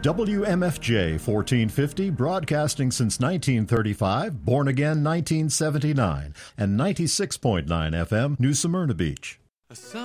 WMFJ 1450, broadcasting since 1935, born again 1979, and 96.9 FM, New Smyrna Beach.